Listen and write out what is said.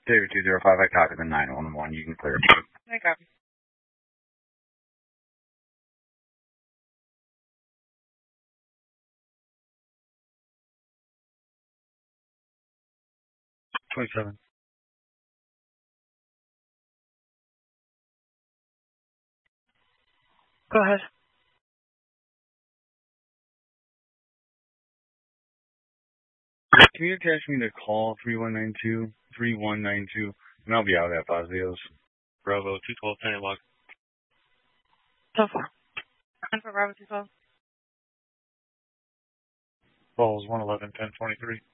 David 205, I copy the 911. You can clear it. I copy. $27. Go ahead. Can you attach me to call 3192, and I'll be out at Pazios. Bravo 212, 10 o'clock. So far. And for Bravo 212. Balls 111, 1023.